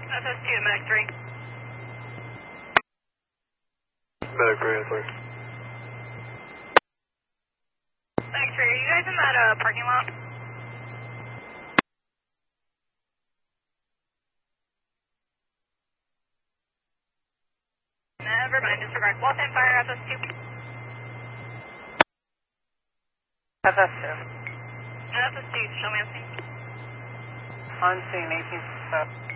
FS2 to Medic 3. Medic 3, answer. Medic 3, are you guys in that parking lot? Never mind, disregard. Wall stand fire, FS2. FS2. FS2, show me on scene. On scene, 18.